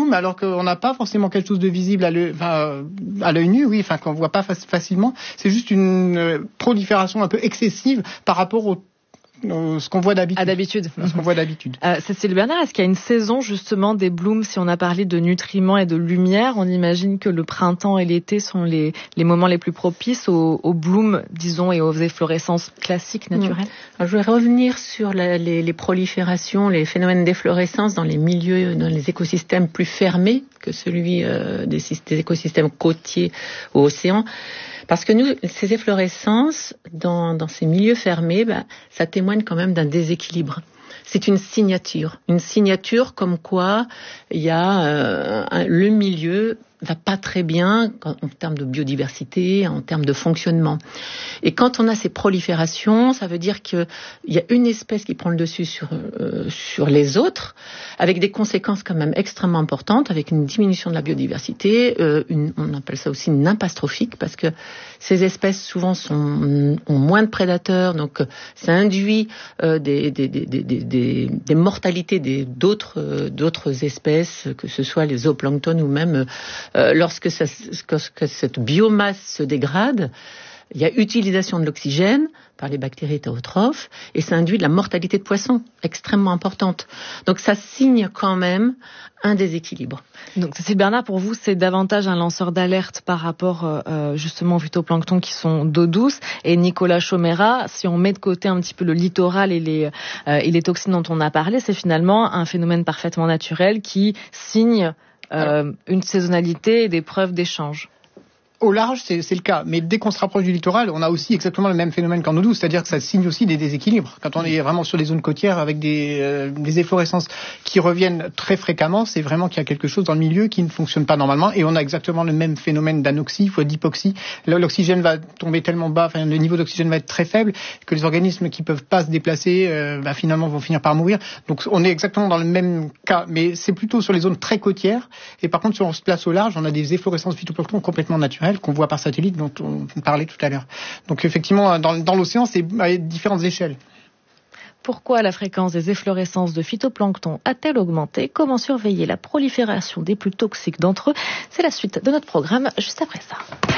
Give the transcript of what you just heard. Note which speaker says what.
Speaker 1: bloom, alors qu'on n'a pas forcément quelque chose de visible à l'œil nu, oui, qu'on voit pas facilement. C'est juste une prolifération un peu excessive par rapport ce qu'on voit d'habitude. Ce qu'on voit d'habitude.
Speaker 2: Cécile Bernard, est-ce qu'il y a une saison justement des blooms? Si on a parlé de nutriments et de lumière, on imagine que le printemps et l'été sont les moments les plus propices aux blooms, disons, et aux efflorescences classiques naturelles.
Speaker 3: Alors, je vais revenir sur les proliférations, les phénomènes d'efflorescence dans les milieux, dans les écosystèmes plus fermés que celui des écosystèmes côtiers ou océans. Parce que nous, ces efflorescences, dans ces milieux fermés, ça témoigne quand même d'un déséquilibre. C'est une signature comme quoi il y a le milieu va pas très bien en termes de biodiversité, en termes de fonctionnement. Et quand on a ces proliférations, ça veut dire qu'il y a une espèce qui prend le dessus sur les autres, avec des conséquences quand même extrêmement importantes, avec une diminution de la biodiversité, on appelle ça aussi une nymphe trophique, parce que ces espèces souvent ont moins de prédateurs, donc ça induit des mortalités d'autres espèces, que ce soit les zooplanctons ou même lorsque cette biomasse se dégrade, il y a utilisation de l'oxygène par les bactéries hétérotrophes et ça induit de la mortalité de poissons extrêmement importante. Donc ça signe quand même un déséquilibre.
Speaker 2: Donc Cécile Bernard, pour vous, c'est davantage un lanceur d'alerte par rapport justement aux phytoplanctons qui sont d'eau douce. Et Nicolas Chaumera, si on met de côté un petit peu le littoral et les toxines dont on a parlé, c'est finalement un phénomène parfaitement naturel qui signe une saisonnalité et des preuves d'échange.
Speaker 1: Au large, c'est le cas. Mais dès qu'on se rapproche du littoral, on a aussi exactement le même phénomène qu'en eau douce. C'est-à-dire que ça signe aussi des déséquilibres. Quand on est vraiment sur les zones côtières avec des efflorescences qui reviennent très fréquemment, c'est vraiment qu'il y a quelque chose dans le milieu qui ne fonctionne pas normalement. Et on a exactement le même phénomène d'anoxie, d'hypoxie. L'oxygène va tomber tellement bas, le niveau d'oxygène va être très faible que les organismes qui peuvent pas se déplacer, finalement vont finir par mourir. Donc on est exactement dans le même cas. Mais c'est plutôt sur les zones très côtières. Et par contre, si on se place au large, on a des efflorescences phytoplancton complètement naturelles qu'on voit par satellite, dont on parlait tout à l'heure. Donc effectivement, dans l'océan, c'est à différentes échelles.
Speaker 2: Pourquoi la fréquence des efflorescences de phytoplancton a-t-elle augmenté? Comment surveiller la prolifération des plus toxiques d'entre eux? C'est la suite de notre programme, juste après ça.